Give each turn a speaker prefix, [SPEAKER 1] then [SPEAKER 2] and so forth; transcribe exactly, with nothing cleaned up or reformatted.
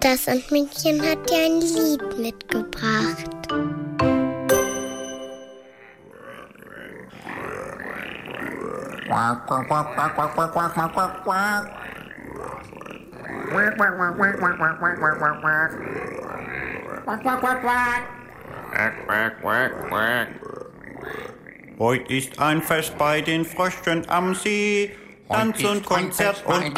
[SPEAKER 1] Das Sandmännchen hat dir ein Lied mitgebracht.
[SPEAKER 2] Quack, quack, quack, quack, quack, quack, quack, quack, quack, quack. Quack, quack, quack, quack, quack, quack, quack, quack, quack, quack. Quack, quack, quack, quack. Quack, quack, quack, quack.
[SPEAKER 3] Heut ist ein Fest bei den Fröschen am See. Tanz und Konzert und